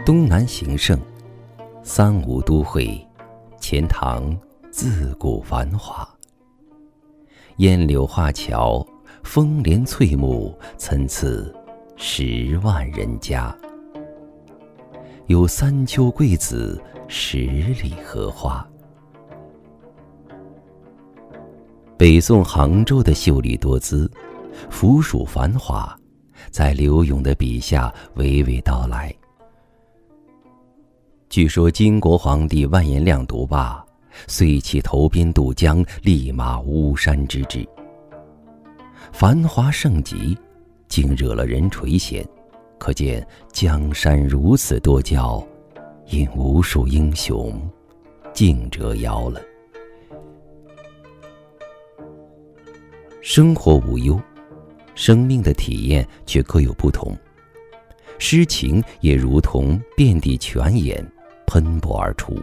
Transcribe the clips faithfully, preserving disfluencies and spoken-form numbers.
东南形胜，三吴都会，钱塘自古繁华。烟柳画桥，风帘翠幕，参差十万人家。有三秋桂子，十里荷花。北宋杭州的秀丽多姿，俯蜀繁华，在柳永的笔下娓娓道来。据说金国皇帝完颜亮独霸，遂起投鞭渡江，立马巫山之志。繁华盛极，竟惹了人垂涎，可见江山如此多娇，因无数英雄竞折腰了。生活无忧，生命的体验却各有不同。诗情也如同遍地泉眼，喷薄而出。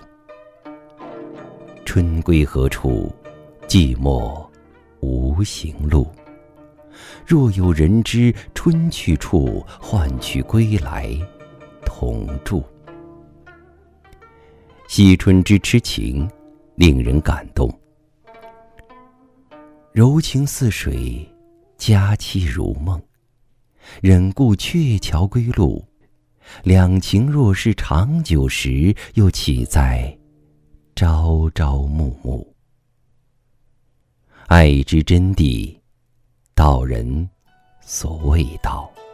春归何处？寂寞无行路。若有人知春去处，换取归来同住。惜春之痴情，令人感动。柔情似水，佳期如梦。忍顾鹊桥归路，两情若是长久时，又岂在朝朝暮暮。爱之真谛，道人所谓道。